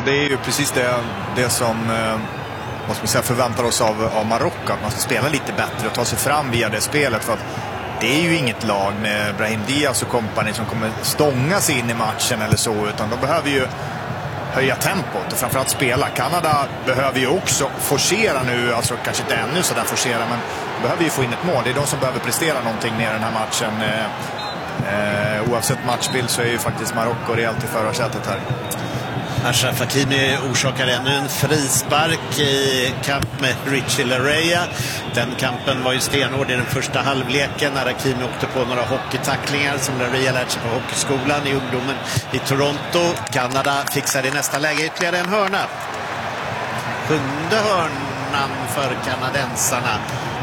och det är ju precis det som vad ska man säga, förväntar oss av Marocko, att man ska spela lite bättre och ta sig fram via det spelet, för att det är ju inget lag med Brahim Diaz och kompani som kommer stånga sig in i matchen eller så, utan de behöver ju höja tempot och framförallt spela. Kanada behöver ju också forcera nu, alltså kanske inte ännu så där forcera, men behöver ju få in ett mål. Det är de som behöver prestera någonting mer den här matchen. Oavsett matchbild så är ju faktiskt Marocko rejält i förarsätet här. Achraf Hakimi orsakar ännu en frispark i kamp med Richie Laryea. Den kampen var ju stenhård i den första halvleken när Hakimi åkte på några hockeytacklingar som Laryea lärt sig på hockeyskolan i ungdomen i Toronto. Kanada fixar i nästa läge ytterligare en hörna. 7:e hörnan för kanadensarna.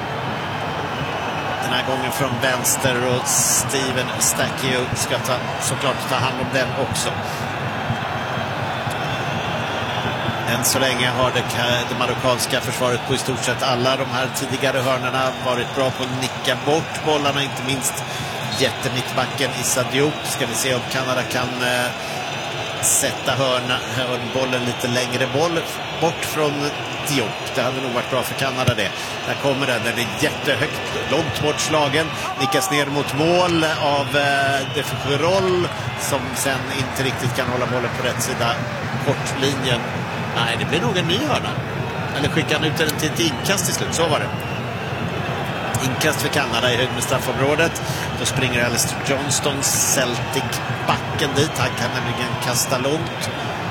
Den här gången från vänster, och Steven Stakio ska såklart ta hand om den också. Än så länge har det marockanska försvaret på i stort sett alla de här tidigare hörnorna varit bra på att nicka bort bollarna, inte minst jättemittbacken Issa Diop. Ska vi se om Kanada kan sätta hörnbollen lite längre bort från Diop. Det hade nog varit bra för Kanada det. Där kommer den är jättehögt, långt bort slagen, nickas ner mot mål av De Fougerolles, som sen inte riktigt kan hålla bollen på rätt sida kortlinjen. Nej, det blir nog en ny hörna. Eller skickar han ut den till ett inkast till slut, så var det. Inkast för Kanada i höjd med straffområdet. Då springer Alistair Johnston, Celtic-backen dit. Han kan nämligen kasta långt.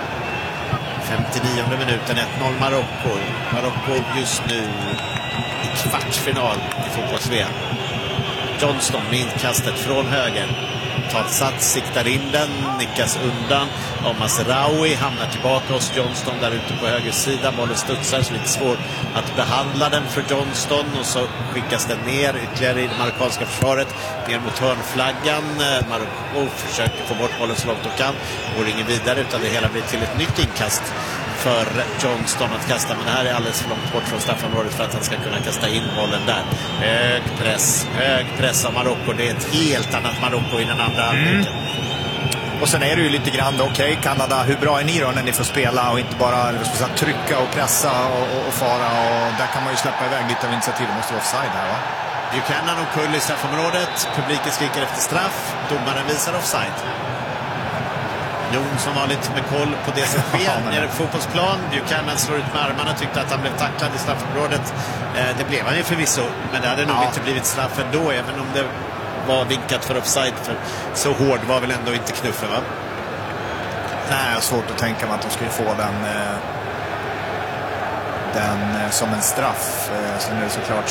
59:e minuten, 1-0 Marocko. Marocko just nu i kvartsfinal i fotbolls-VM. Johnston med inkastet från höger. Tar sats, siktar in den, nickas undan av Mazraoui, hamnar tillbaka hos Johnston där ute på höger sida. Bollen studsar, så lite svårt att behandla den för Johnston, och så skickas den ner ytterligare i det marockanska försvaret, ner mot hörnflaggan. Marocko försöker få bort bollen så långt de kan, går ingen vidare, utan det hela blir till ett nytt inkast för Johnston att kasta, men det här är alldeles för långt bort från straffområdet för att han ska kunna kasta in bollen där. Hög press av Marocko. Det är ett helt annat Marocko i den andra halvleken. Och sen är det ju lite grann, okej, Kanada, hur bra är ni då när ni får spela och inte bara trycka och pressa och fara, och där kan man ju släppa iväg lite av initiativ. Det måste vara offside här, va? Buchanan och Kull i straffområdet. Publiken skriker efter straff. Domaren visar offside. Jon som vanligt med koll på det som sker nere på fotbollsplan. Buchanan slår ut med armarna, tyckte att han blev tacklad i straffområdet. Det blev han ju förvisso, men det hade nog inte blivit straff ändå, även om det var vinkat för offside, för så hård var väl ändå inte knuffen, va? Nej, jag har svårt att tänka mig att de skulle få den som en straff. Sen är det såklart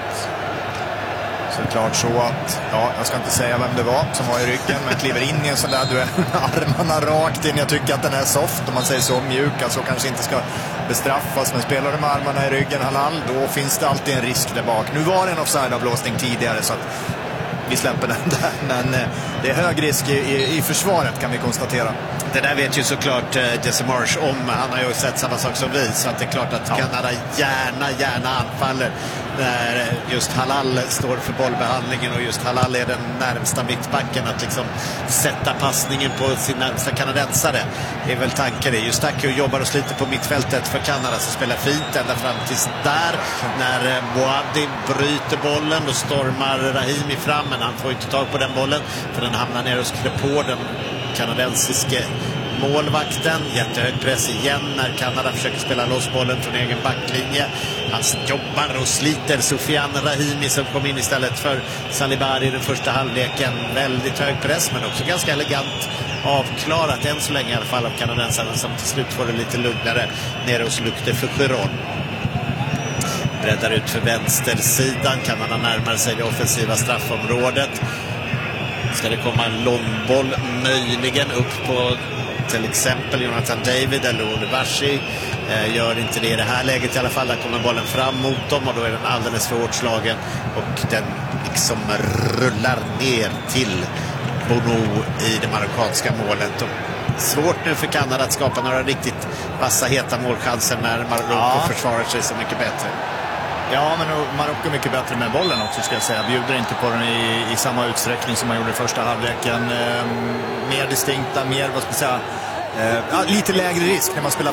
så att ja, jag ska inte säga vem det var som var i ryggen, men kliver in i en sån där duell med armarna rakt in. Jag tycker att den är soft, om man säger så, mjuk, alltså kanske inte ska bestraffas, men spelar du med armarna i ryggen halal, då finns det alltid en risk där bak. Nu var det en offside-avblåsning tidigare, så att vi släpper den där, men det är hög risk i försvaret, kan vi konstatera. Det där vet ju såklart Jesse Marsh om. Han har ju sett samma sak som vi, så att det är klart att Kanada gärna anfaller när just Halal står för bollbehandlingen, och just Halal är den närmsta mittbacken att liksom sätta passningen på sin närmsta kanadensare. Det är väl tanken. Just Takio jobbar och sliter på mittfältet för Kanada, som spelar fint ända fram tills där. När Boadi bryter bollen, då stormar Rahimi fram, men han får inte tag på den bollen, för den hamnar ner och skrär på den kanadensiske målvakten. Jättehög press igen när Kanada försöker spela loss bollen från egen backlinje. Han jobbar och sliter Soufiane Rahimi, som kom in istället för Salibari i den första halvleken. Väldigt hög press, men också ganska elegant avklarat än så länge i alla fall av kanadensarna, som till slut får det lite lugnare nere hos Luc De Fougerolles. Breddar ut för vänstersidan. Kanada närmar sig det offensiva straffområdet. Ska det komma en långboll möjligen upp på till exempel Jonathan David eller Oluwashi. Gör inte det i det här läget i alla fall. Där kommer bollen fram mot dem, och då är den alldeles för hårt slagen, och den liksom rullar ner till Bono i det marockanska målet. Och svårt nu för Kanada att skapa några riktigt vassa, heta målchanser när Marocko försvarar sig så mycket bättre. Ja, men Marocko är mycket bättre med bollen också, ska jag säga. Bjuder inte på den i samma utsträckning som man gjorde i första halvleken. Mer distinkta, mer, vad ska jag säga, lite lägre risk när man spelar